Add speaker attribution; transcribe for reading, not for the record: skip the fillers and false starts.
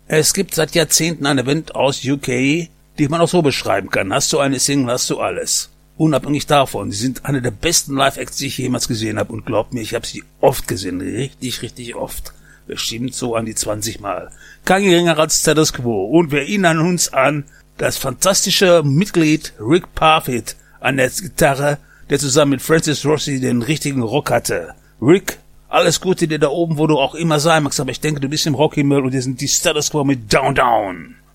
Speaker 1: Es gibt seit Jahrzehnten eine Band aus UK, die man auch so beschreiben kann. Hast du eine Single, hast du alles. Unabhängig davon, sie sind eine der besten Live-Acts, die ich jemals gesehen habe. Und glaubt mir, ich habe sie oft gesehen. Richtig, richtig oft. Bestimmt so an die 20 Mal. Kein geringer als Status Quo. Und wir erinnern uns an das fantastische Mitglied Rick Parfitt an der Gitarre, der zusammen mit Francis Rossi den richtigen Rock hatte. Rick, alles Gute dir da oben, wo du auch immer sein magst, aber ich denke, du bist im Rockhimmel und wir sind die Status Quo mit Down Down.